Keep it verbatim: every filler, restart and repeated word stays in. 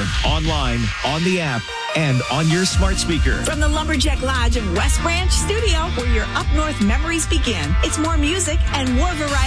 online, on the app, and on your smart speaker. From the Lumberjack Lodge of West Branch Studio, where your up north memories begin. It's more music and more variety.